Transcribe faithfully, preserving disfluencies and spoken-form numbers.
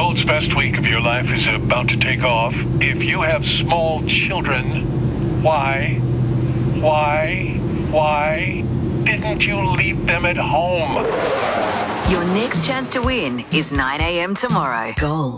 world's best week of your life is about to take off. If you have small children, why, why, why didn't you leave them at home? Your next chance to win is nine a m tomorrow. Gold.